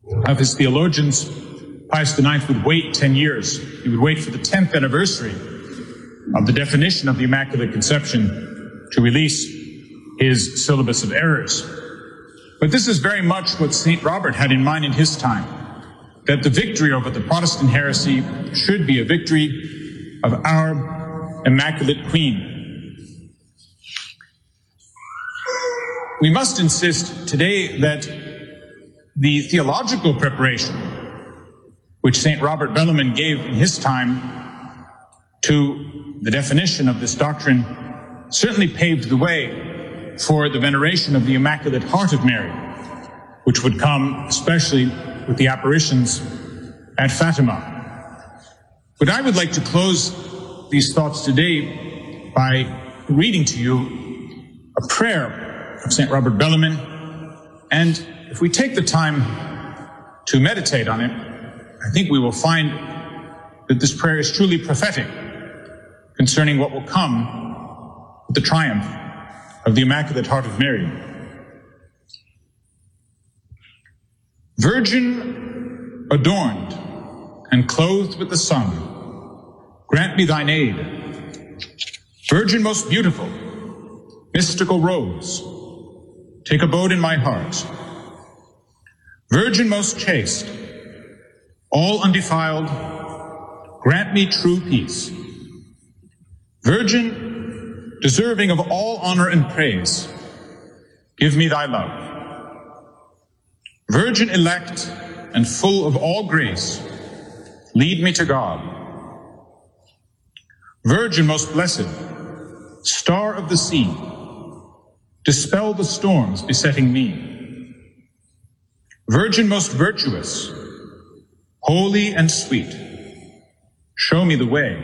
of his theologians, Pius IX would wait 10 years. He would wait for the 10th anniversary of the definition of the Immaculate Conception to release his syllabus of errors. But this is very much what St. Robert had in mind in his time, that the victory over the Protestant heresy should be a victory of our Immaculate Queen. We must insist today that the theological preparation which St. Robert Bellarmine gave in his time to the definition of this doctrine certainly paved the way for the veneration of the Immaculate Heart of Mary, which would come especially with the apparitions at Fatima. But I would like to close these thoughts today by reading to you a prayer of St. Robert Bellarmine, and if we take the time to meditate on it, I think we will find that this prayer is truly prophetic concerning what will come with the triumph of the Immaculate Heart of Mary. Virgin adorned and clothed with the sun, grant me thine aid. Virgin most beautiful, mystical rose, take abode in my heart. Virgin most chaste, all undefiled, grant me true peace. Virgin, deserving of all honor and praise, give me thy love. Virgin elect and full of all grace, lead me to God. Virgin most blessed, star of the sea, dispel the storms besetting me. Virgin most virtuous, holy and sweet, show me the way.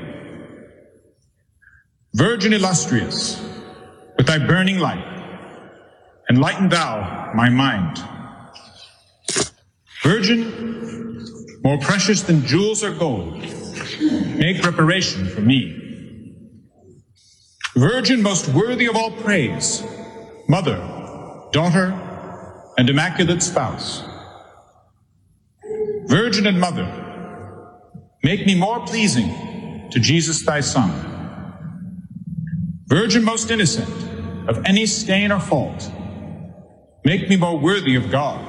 Virgin illustrious, with thy burning light, enlighten thou my mind. Virgin, more precious than jewels or gold, make reparation for me. Virgin most worthy of all praise, mother, daughter, and immaculate spouse. Virgin and mother, make me more pleasing to Jesus thy Son. Virgin most innocent of any stain or fault, make me more worthy of God.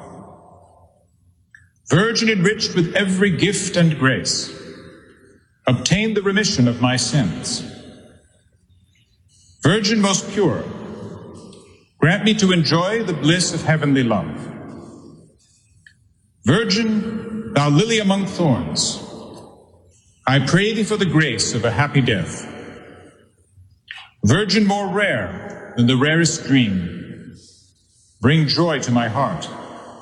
Virgin enriched with every gift and grace, obtain the remission of my sins. Virgin most pure, grant me to enjoy the bliss of heavenly love. Virgin, thou lily among thorns, I pray thee for the grace of a happy death. Virgin more rare than the rarest dream, bring joy to my heart.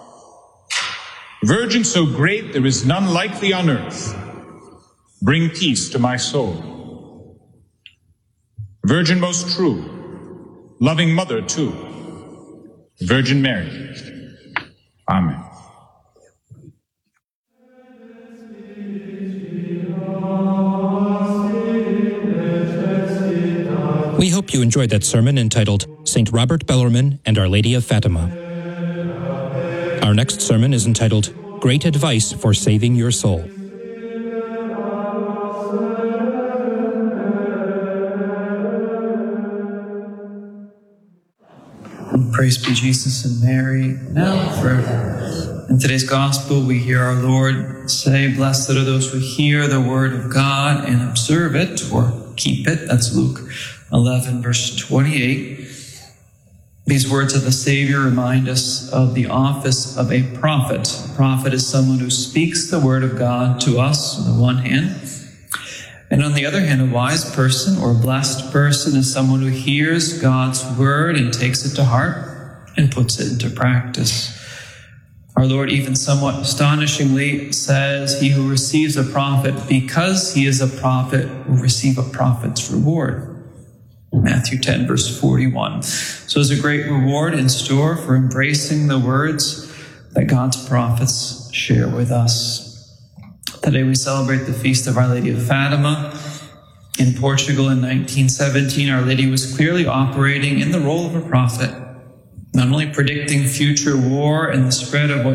Virgin so great there is none like thee on earth, bring peace to my soul. Virgin most true, loving mother too, Virgin Mary. Amen. We hope you enjoyed that sermon entitled St. Robert Bellarmine and Our Lady of Fatima. Our next sermon is entitled Great Advice for Saving Your Soul. Praise be Jesus and Mary, now and forever. In today's gospel, we hear our Lord say, "Blessed are those who hear the word of God and observe it," or keep it. That's Luke 11, verse 28. These words of the Savior remind us of the office of a prophet. A prophet is someone who speaks the word of God to us on the one hand, and on the other hand, a wise person or blessed person is someone who hears God's word and takes it to heart and puts it into practice. Our Lord even somewhat astonishingly says, "He who receives a prophet because he is a prophet will receive a prophet's reward." Matthew 10, verse 41. So there's a great reward in store for embracing the words that God's prophets share with us. Today we celebrate the feast of Our Lady of Fatima. In Portugal in 1917, Our Lady was clearly operating in the role of a prophet, not only predicting future war and the spread of what